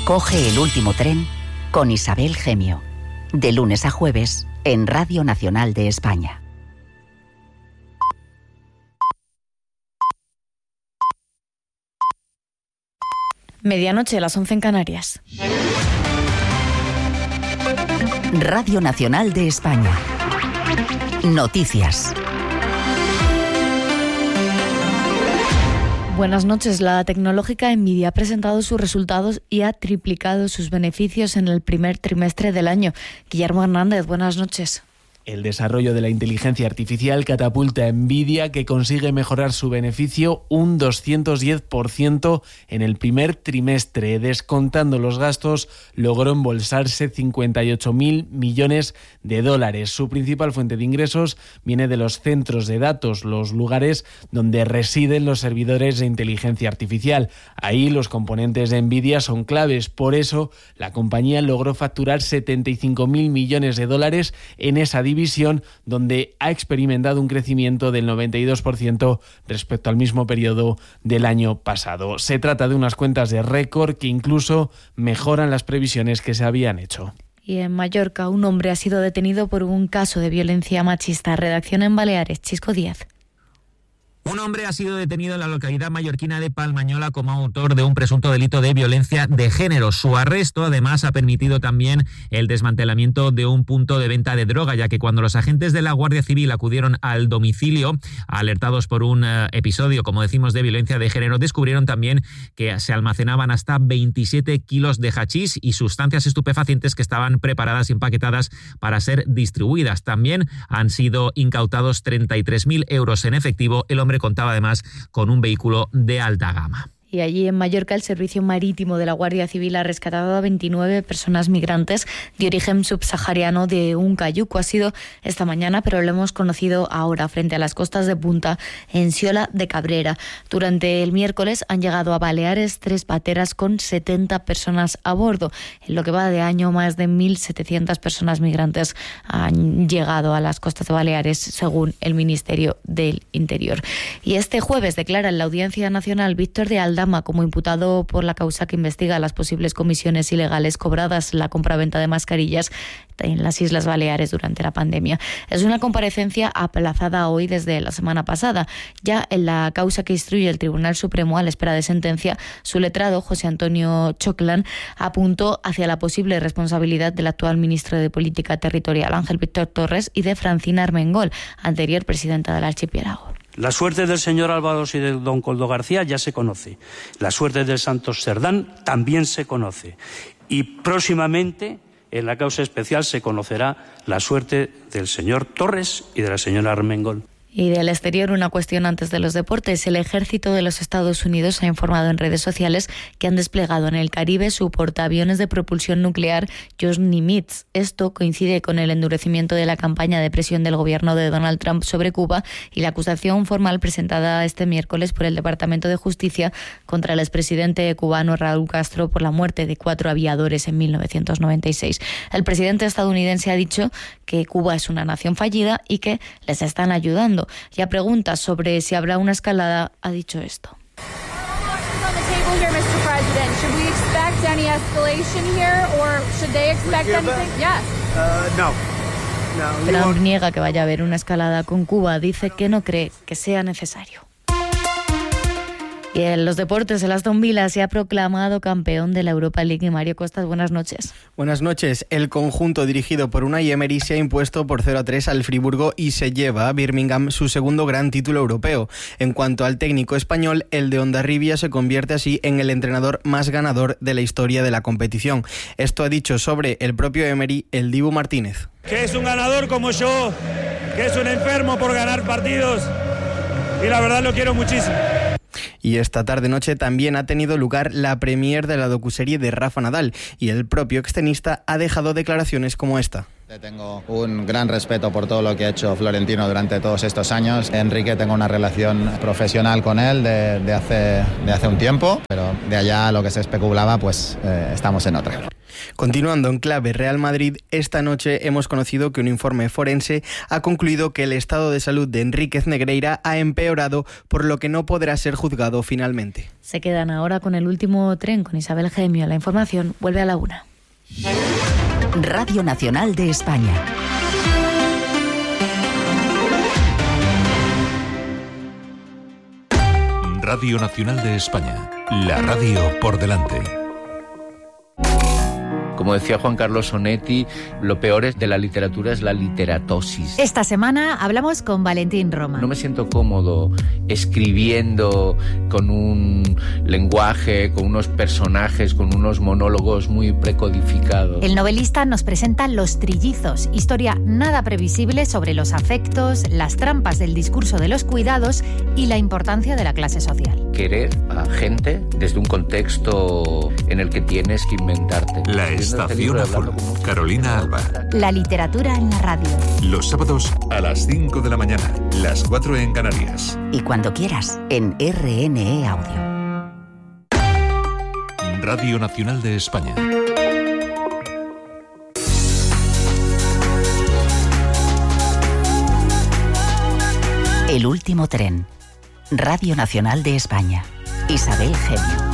Coge el último tren con Isabel Gemio. De lunes a jueves en Radio Nacional de España. Medianoche, las 11 en Canarias. Radio Nacional de España. Noticias. Buenas noches. La tecnológica Nvidia ha presentado sus resultados y ha triplicado sus beneficios en el primer trimestre del año. Guillermo Hernández, buenas noches. El desarrollo de la inteligencia artificial catapulta a Nvidia, que consigue mejorar su beneficio un 210% en el primer trimestre. Descontando los gastos, logró embolsarse 58.000 millones de dólares. Su principal fuente de ingresos viene de los centros de datos, los lugares donde residen los servidores de inteligencia artificial. Ahí los componentes de Nvidia son claves. Por eso, la compañía logró facturar 75.000 millones de dólares en esa división, donde ha experimentado un crecimiento del 92% respecto al mismo periodo del año pasado. Se trata de unas cuentas de récord que incluso mejoran las previsiones que se habían hecho. Y en Mallorca, un hombre ha sido detenido por un caso de violencia machista. Redacción en Baleares, Chisco Díaz. Un hombre ha sido detenido en la localidad mallorquina de Palmañola como autor de un presunto delito de violencia de género. Su arresto, además, ha permitido también el desmantelamiento de un punto de venta de droga, ya que cuando los agentes de la Guardia Civil acudieron al domicilio, alertados por un episodio, como decimos, de violencia de género, descubrieron también que se almacenaban hasta 27 kilos de hachís y sustancias estupefacientes que estaban preparadas y empaquetadas para ser distribuidas. También han sido incautados 33.000 euros en efectivo. El hombre contaba además con un vehículo de alta gama. Y allí en Mallorca, el Servicio Marítimo de la Guardia Civil ha rescatado a 29 personas migrantes de origen subsahariano de un cayuco. Ha sido esta mañana, pero lo hemos conocido ahora, frente a las costas de Punta, en Siola de Cabrera. Durante el miércoles han llegado a Baleares 3 pateras con 70 personas a bordo. En lo que va de año, más de 1.700 personas migrantes han llegado a las costas de Baleares, según el Ministerio del Interior. Y este jueves declara en la Audiencia Nacional Víctor de Aldama como imputado por la causa que investiga las posibles comisiones ilegales cobradas en la compraventa de mascarillas en las Islas Baleares durante la pandemia. Es una comparecencia aplazada hoy desde la semana pasada. Ya en la causa que instruye el Tribunal Supremo a la espera de sentencia, su letrado, José Antonio Choclán, apuntó hacia la posible responsabilidad del actual ministro de Política Territorial, Ángel Víctor Torres, y de Francina Armengol, anterior presidenta del archipiélago. La suerte del señor Álvaros y de don Coldo García ya se conoce. La suerte del Santos Cerdán también se conoce. Y próximamente, en la causa especial, se conocerá la suerte del señor Torres y de la señora Armengol. Y del exterior, una cuestión antes de los deportes. El ejército de los Estados Unidos ha informado en redes sociales que han desplegado en el Caribe su portaaviones de propulsión nuclear Josh Nimitz. Esto coincide con el endurecimiento de la campaña de presión del gobierno de Donald Trump sobre Cuba y la acusación formal presentada este miércoles por el Departamento de Justicia contra el expresidente cubano Raúl Castro por la muerte de 4 aviadores en 1996. El presidente estadounidense ha dicho que Cuba es una nación fallida y que les están ayudando. Y a preguntas sobre si habrá una escalada, ha dicho esto. Trump niega que vaya a haber una escalada con Cuba. Dice que no cree que sea necesario. Y en los deportes, el Aston Villa se ha proclamado campeón de la Europa League. Mario Costas, buenas noches. Buenas noches. El conjunto dirigido por Unai Emery se ha impuesto por 0-3 al Friburgo y se lleva a Birmingham su segundo gran título europeo. En cuanto al técnico español, el de Hondarribia se convierte así en el entrenador más ganador de la historia de la competición. Esto ha dicho sobre el propio Emery el Dibu Martínez. Que es un ganador como yo, que es un enfermo por ganar partidos y la verdad lo quiero muchísimo. Y esta tarde-noche también ha tenido lugar la premier de la docuserie de Rafa Nadal y el propio extenista ha dejado declaraciones como esta. Tengo un gran respeto por todo lo que ha hecho Florentino durante todos estos años. Enrique, tengo una relación profesional con él de hace un tiempo, pero de allá a lo que se especulaba, pues estamos en otra. Continuando en clave Real Madrid, esta noche hemos conocido que un informe forense ha concluido que el estado de salud de Enríquez Negreira ha empeorado, por lo que no podrá ser juzgado finalmente. Se quedan ahora con el último tren con Isabel Gemio. La información vuelve a la 1. Radio Nacional de España. Radio Nacional de España. La radio por delante. Como decía Juan Carlos Onetti, lo peor de la literatura es la literatosis. Esta semana hablamos con Valentín Roma. No me siento cómodo escribiendo con un lenguaje, con unos personajes, con unos monólogos muy precodificados. El novelista nos presenta Los Trillizos, historia nada previsible sobre los afectos, las trampas del discurso de los cuidados y la importancia de la clase social. Querer a gente desde un contexto en el que tienes que inventarte. La Estación Azul. Carolina Alba. La literatura en la radio. Los sábados a las 5 de la mañana, las 4 en Canarias. Y cuando quieras, en RNE Audio. Radio Nacional de España. El último tren. Radio Nacional de España. Isabel Gemio.